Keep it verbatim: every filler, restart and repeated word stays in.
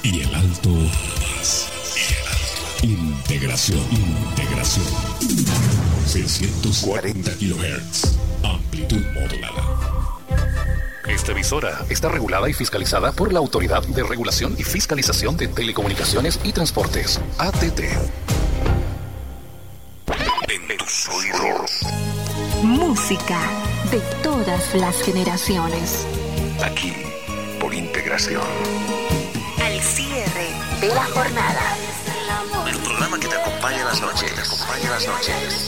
Y el alto más. Y el alto. Integración. Integración. seiscientos cuarenta kilohertz. Amplitud modulada. Esta emisora está regulada y fiscalizada por la Autoridad de Regulación y Fiscalización de Telecomunicaciones y Transportes, A T T. En tus oídos. Música de todas las generaciones. Aquí, por integración. Al cierre de la jornada. El programa que te acompaña en las noches. Te acompaña en las noches.